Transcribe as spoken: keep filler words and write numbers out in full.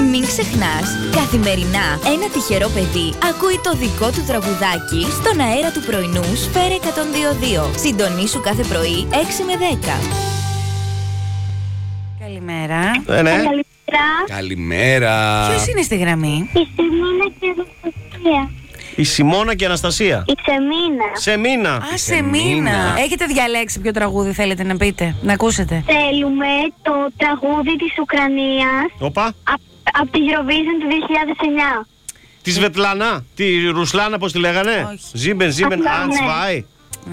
Μην ξεχνάς, καθημερινά ένα τυχερό παιδί ακούει το δικό του τραγουδάκι στον αέρα του πρωινού Σφαίρα εκατόν δύο κόμμα δύο. Συντονίσου κάθε πρωί έξι με δέκα. Καλημέρα. Ε, ναι. Καλημέρα. Καλημέρα. Ποιος είναι στη γραμμή? Η Σεμίνα και η Αναστασία. Η Σιμώνα και η Αναστασία. Η Σεμίνα. Σεμίνα. Α, σε μήνα. Έχετε διαλέξει ποιο τραγούδι θέλετε να πείτε, να ακούσετε? Θέλουμε το τραγούδι της Ουκρανίας Οπα. από τη Eurovision του δύο χιλιάδες εννιά. Τη Σβετλάνα. Τη Ρουσλάνα, πώς τη λέγανε. Όχι. Ζίμπεν, Ζίμπεν, Απλά, Αντς ναι. Βάι.